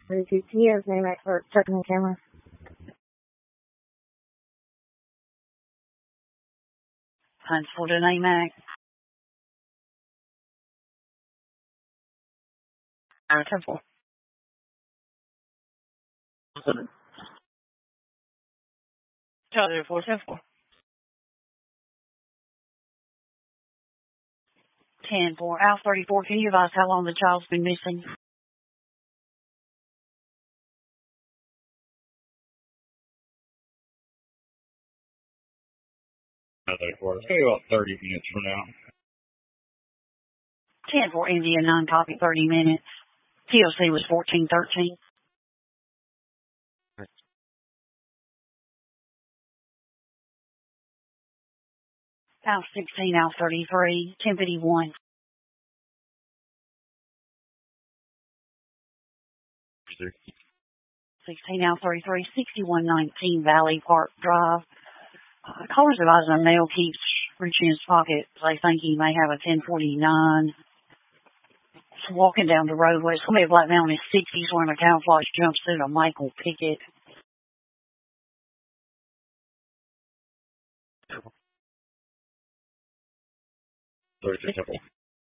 32T, name expert, checking the camera. Huntsville to NAMAC. 10-4. 10-4. 10-4. Alpha 34, can you advise how long the child's been missing? It's going to be about 30 minutes from now. 10-4, India, 9 copy, 30 minutes. TOC was 1413. Alpha 16, Alpha 33, 1051. 16 Alpha 33, 6119 Valley Park Drive. Callers advising a male keeps reaching his pocket. They think he may have a 1049. He's walking down the roadway. It's going to be a black man in his 60s wearing a camouflage jumpsuit, a Michael Pickett. 36 simple.